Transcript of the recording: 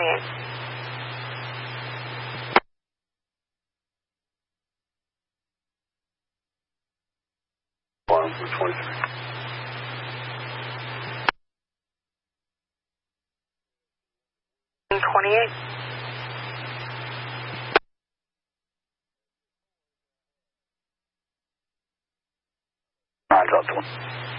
28. Alarm for 23. Alright, drop the one.